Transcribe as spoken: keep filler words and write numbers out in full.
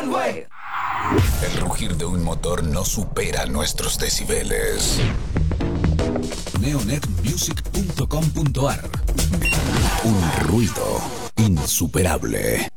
One Way. El rugir de un motor no supera nuestros decibeles. neonet music punto com punto ar. Un ruido insuperable.